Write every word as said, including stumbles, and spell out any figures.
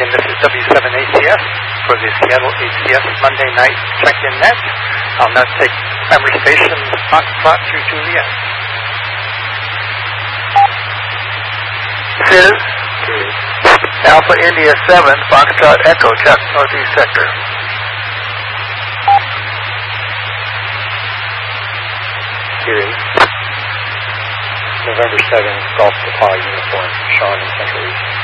And this is W seven A C S for the Seattle A C S Monday night check-in net. I'll now take primary station Foxtrot through Juliet. This is Alpha India seven, Foxtrot Echo, check Northeast Sector. Series November seventh, Golf Papa Uniform, Sean in Central East.